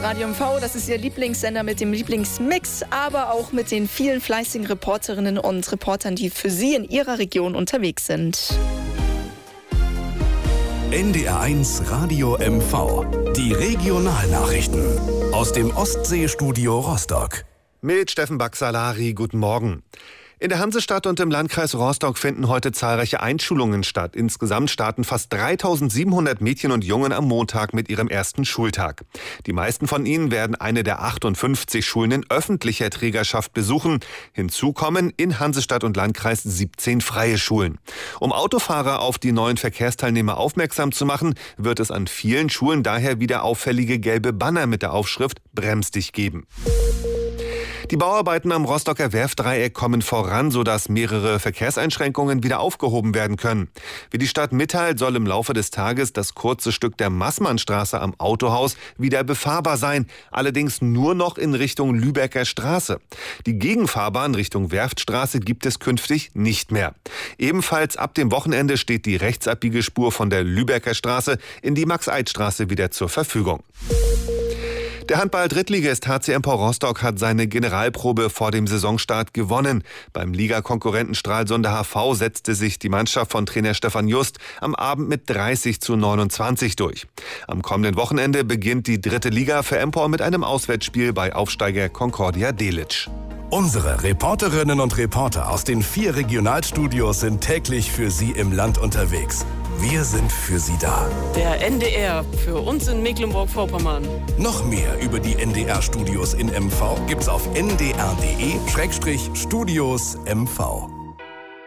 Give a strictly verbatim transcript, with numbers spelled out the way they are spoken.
Radio M V. Das ist Ihr Lieblingssender mit dem Lieblingsmix, aber auch mit den vielen fleißigen Reporterinnen und Reportern, die für Sie in Ihrer Region unterwegs sind. N D R eins Radio M V. Die Regionalnachrichten aus dem Ostseestudio Rostock. Mit Steffen Baxalari, guten Morgen. In der Hansestadt und im Landkreis Rostock finden heute zahlreiche Einschulungen statt. Insgesamt starten fast dreitausendsiebenhundert Mädchen und Jungen am Montag mit ihrem ersten Schultag. Die meisten von ihnen werden eine der achtundfünfzig Schulen in öffentlicher Trägerschaft besuchen. Hinzu kommen in Hansestadt und Landkreis siebzehn freie Schulen. Um Autofahrer auf die neuen Verkehrsteilnehmer aufmerksam zu machen, wird es an vielen Schulen daher wieder auffällige gelbe Banner mit der Aufschrift „Brems dich" geben. Die Bauarbeiten am Rostocker Werftdreieck kommen voran, sodass mehrere Verkehrseinschränkungen wieder aufgehoben werden können. Wie die Stadt mitteilt, soll im Laufe des Tages das kurze Stück der Maßmannstraße am Autohaus wieder befahrbar sein, allerdings nur noch in Richtung Lübecker Straße. Die Gegenfahrbahn Richtung Werftstraße gibt es künftig nicht mehr. Ebenfalls ab dem Wochenende steht die Rechtsabbiegelspur von der Lübecker Straße in die Max-Eid-Straße wieder zur Verfügung. Der Handball-Drittligist H C M V Rostock hat seine Generalprobe vor dem Saisonstart gewonnen. Beim Ligakonkurrenten Stralsunder H V setzte sich die Mannschaft von Trainer Stefan Just am Abend mit dreißig zu neunundzwanzig durch. Am kommenden Wochenende beginnt die dritte Liga für Empor mit einem Auswärtsspiel bei Aufsteiger Concordia Delitzsch. Unsere Reporterinnen und Reporter aus den vier Regionalstudios sind täglich für Sie im Land unterwegs. Wir sind für Sie da. Der N D R für uns in Mecklenburg-Vorpommern. Noch mehr über die N D R-Studios in M V gibt's auf n d r punkt d e Studios M V.